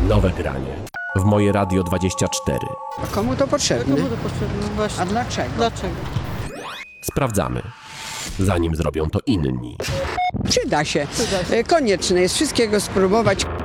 Nowe granie. W moje Radio 24. A komu to potrzebne? Komu to potrzebne? Właśnie. A dlaczego? Dlaczego? Sprawdzamy. Zanim zrobią to inni. Przyda się. Przyda się. Konieczne jest wszystkiego spróbować.